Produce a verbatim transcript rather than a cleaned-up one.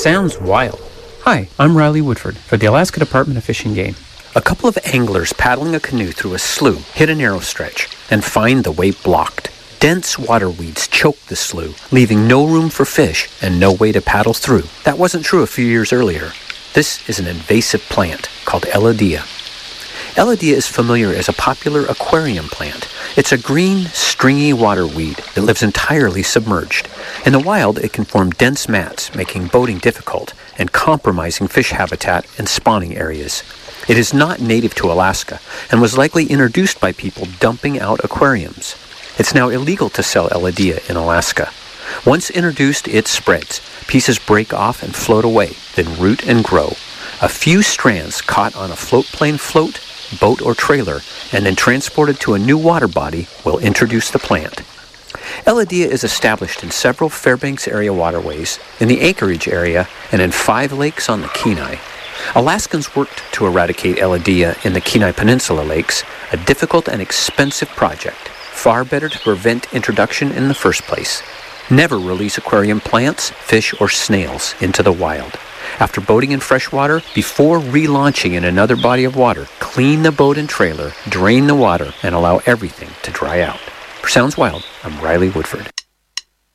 Sounds wild. Hi, I'm Riley Woodford for the Alaska Department of Fish and Game. A couple of anglers paddling a canoe through a slough hit a narrow stretch and find the way blocked. Dense water weeds choke the slough, leaving no room for fish and no way to paddle through. That wasn't true a few years earlier. This is an invasive plant called Elodea. Elodea is familiar as a popular aquarium plant. It's a green, stringy water weed that lives entirely submerged. In the wild, it can form dense mats, making boating difficult and compromising fish habitat and spawning areas. It is not native to Alaska and was likely introduced by people dumping out aquariums. It's now illegal to sell Elodea in Alaska. Once introduced, it spreads. Pieces break off and float away, then root and grow. A few strands caught on a float plane float, boat or trailer, and then transported to a new water body will introduce the plant. Elodea is established in several Fairbanks area waterways, in the Anchorage area, and in five lakes on the Kenai. Alaskans worked to eradicate Elodea in the Kenai Peninsula lakes, a difficult and expensive project. Far better to prevent introduction in the first place. Never release aquarium plants, fish, or snails into the wild. After boating in freshwater, before relaunching in another body of water, clean the boat and trailer, drain the water, and allow everything to dry out. For Sounds Wild, I'm Riley Woodford.